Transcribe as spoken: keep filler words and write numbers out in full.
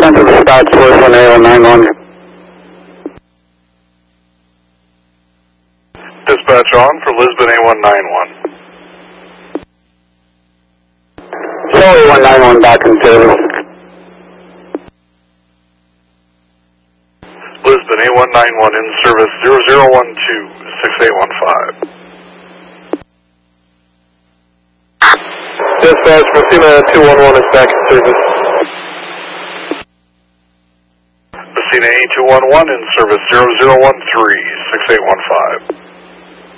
on to the Scotts Lisbon A one nine one. Dispatch on for Lisbon A one nine one. Show A one nine one back in service. Lisbon A one nine one in service zero zero one two six eight one five. Dispatch, Messina two one one is back in service. Messina A two one one in service zero zero one three six eight one five.